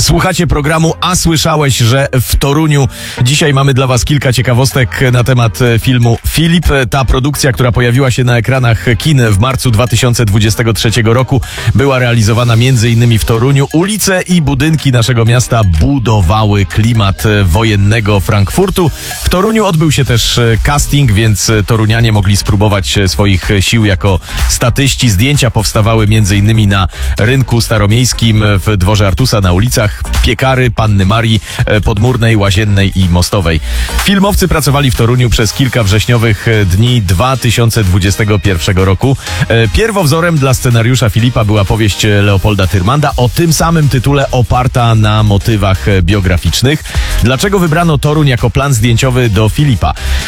Słuchacie programu A słyszałeś, że w Toruniu? Dzisiaj mamy dla was kilka ciekawostek na temat filmu Filip. Ta produkcja, która pojawiła się na ekranach kin w marcu 2023 roku, była realizowana m.in. w Toruniu. Ulice i budynki naszego miasta budowały klimat wojennego Frankfurtu. W Toruniu odbył się też casting, więc torunianie mogli spróbować swoich sił jako statyści. Zdjęcia powstawały m.in. na rynku staromiejskim, w dworze Artusa, na ulicach Piekary, Panny Marii, Podmurnej, Łaziennej i Mostowej. Filmowcy pracowali w Toruniu przez kilka wrześniowych dni 2021 roku. Pierwowzorem dla scenariusza Filipa była powieść Leopolda Tyrmanda o tym samym tytule, oparta na motywach biograficznych. Dlaczego wybrano Toruń jako plan zdjęciowy do Filipa?